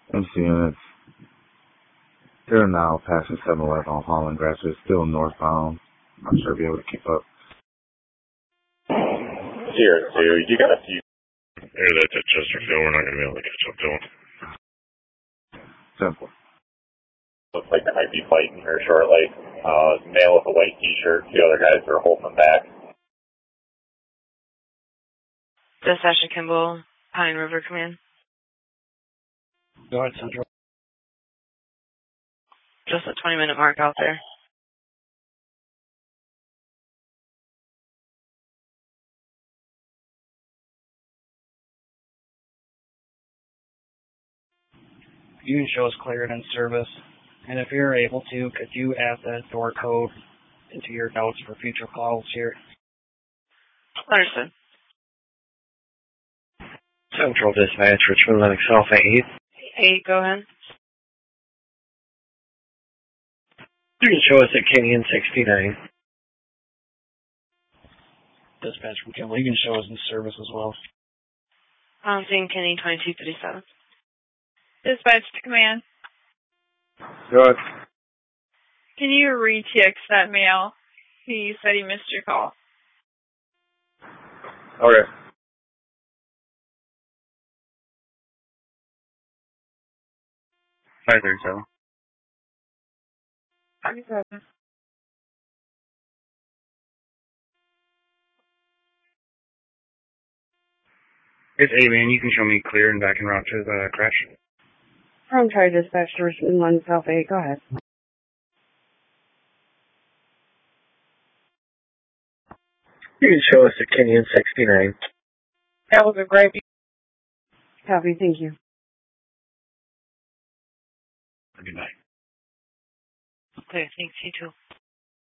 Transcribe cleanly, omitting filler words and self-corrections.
MC units. They're now passing 7-Eleven on Holland Grass. It's still northbound. I'm not sure if you'll be able to keep up. Sierra 2, you got a few. Hey, that's at Chesterfield. We're not going to be able to catch up to them. Simple. Looks like they might be fighting here shortly. Male with a white t-shirt. The other guys are holding them back. Dispatch to Kimball, Pine River Command. Go ahead, Central. Just a 20-minute mark out there. You can show us cleared in service. And if you're able to, could you add that door code into your notes for future calls here? Understood. Central Dispatch, Richmond Lennox Alpha 8. 8, go ahead. You can show us at Kenyon 69. Dispatch from Kimball, you can show us in service as well. I'm seeing Kenny 2237. Dispatch to command. Good. Can you re-text that male? He said he missed your call. Okay. Hi there, Joe. It's A-Man. You can show me clear and back en route to the crash. From Tri Dispatch to Richmond Lennox Alpha 8. Go ahead. You can show us at Kenyon 69. That was a great. Copy. Thank you. Good night. Okay, thanks. You too.